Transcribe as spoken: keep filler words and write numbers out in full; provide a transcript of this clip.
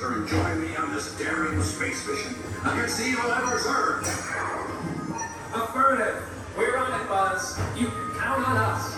Lucifer and join me on this daring space mission against the evil Emperor's Earth. Affirmative. We're on it, Buzz. You can count on us.